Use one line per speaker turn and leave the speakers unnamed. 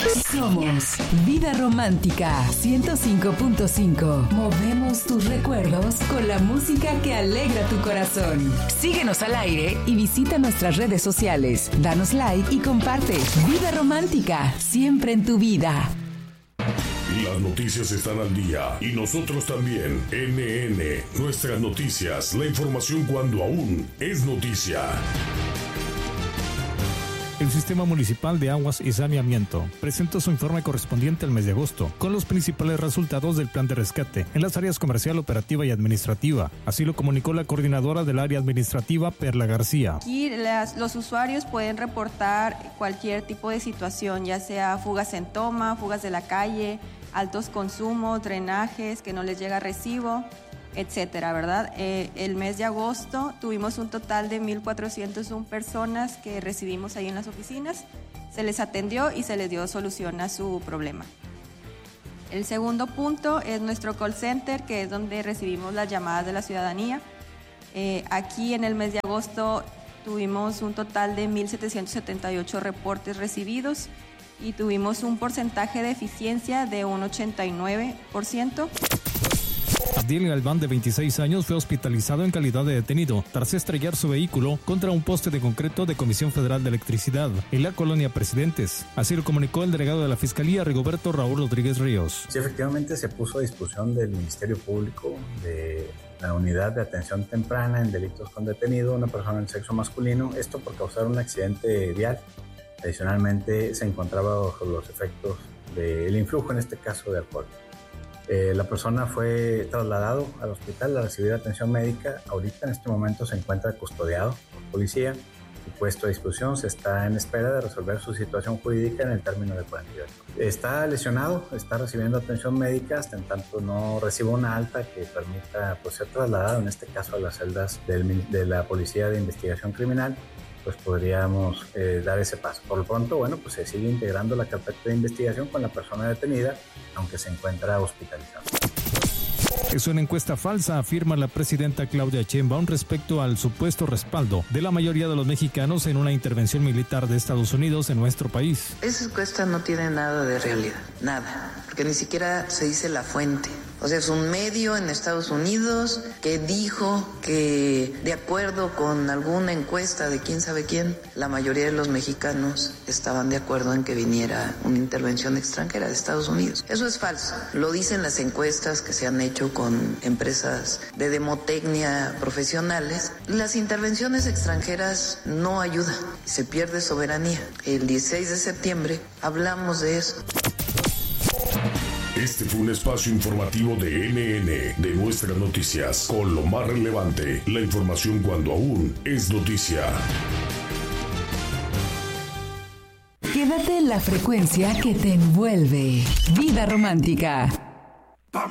Somos Vida Romántica 105.5. Movemos tus recuerdos con la música que alegra tu corazón. Síguenos al aire y visita nuestras redes sociales. Danos like y comparte. Vida Romántica, siempre en tu vida.
Las noticias están al día y nosotros también. NN, nuestras noticias, la información cuando aún es noticia.
El Sistema Municipal de Aguas y Saneamiento presentó su informe correspondiente al mes de agosto, con los principales resultados del plan de rescate en las áreas comercial, operativa y administrativa. Así lo comunicó la coordinadora del área administrativa, Perla García.
Aquí los usuarios pueden reportar cualquier tipo de situación, ya sea fugas en toma, fugas de la calle, altos consumos, drenajes, que no les llega recibo, etcétera, ¿verdad? El mes de agosto tuvimos un total de 1,401 personas que recibimos ahí en las oficinas. Se les atendió y se les dio solución a su problema. El segundo punto es nuestro call center, que es donde recibimos las llamadas de la ciudadanía. Aquí en el mes de agosto tuvimos un total de 1,778 reportes recibidos y tuvimos un porcentaje de eficiencia de un 89%.
Abdiel Galván, de 26 años, fue hospitalizado en calidad de detenido tras estrellar su vehículo contra un poste de concreto de Comisión Federal de Electricidad en la colonia Presidentes. Así lo comunicó el delegado de la Fiscalía, Rigoberto Raúl Rodríguez Ríos.
Sí, efectivamente se puso a disposición del Ministerio Público de la Unidad de Atención Temprana en Delitos con Detenido una persona del sexo masculino, esto por causar un accidente vial. Adicionalmente se encontraba bajo los efectos del influjo, en este caso de alcohol. La persona fue trasladado al hospital a recibir atención médica. Ahorita en este momento se encuentra custodiado por policía y puesto a disposición. Se está en espera de resolver su situación jurídica en el término de 48. Está lesionado, está recibiendo atención médica hasta en tanto no reciba una alta que permita ser trasladado, en este caso a las celdas de la Policía de Investigación Criminal. Pues podríamos dar ese paso. Por lo pronto, bueno, pues se sigue integrando la carpeta de investigación con la persona detenida, aunque se encuentra hospitalizada.
Es una encuesta falsa, afirma la presidenta Claudia Sheinbaum respecto al supuesto respaldo de la mayoría de los mexicanos en una intervención militar de Estados Unidos en nuestro país.
Esa encuesta no tiene nada de realidad, nada, porque ni siquiera se dice la fuente. O sea, es un medio en Estados Unidos que dijo que, de acuerdo con alguna encuesta de quién sabe quién, la mayoría de los mexicanos estaban de acuerdo en que viniera una intervención extranjera de Estados Unidos. Eso es falso. Lo dicen las encuestas que se han hecho con empresas de demotecnia profesionales. Las intervenciones extranjeras no ayudan. Se pierde soberanía. El 16 de septiembre hablamos de eso.
Este fue un espacio informativo de NN, de nuestras noticias, con lo más relevante, la información cuando aún es noticia.
Quédate en la frecuencia que te envuelve. Vida Romántica.